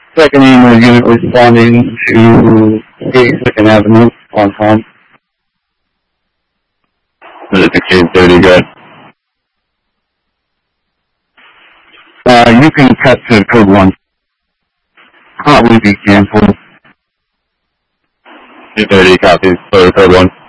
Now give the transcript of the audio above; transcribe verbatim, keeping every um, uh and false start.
Second email unit responding to eight Second Avenue on time. sixteen thirty, good. Uh, you can cut to code one. Probably be canceled. two thirty, copies for code one.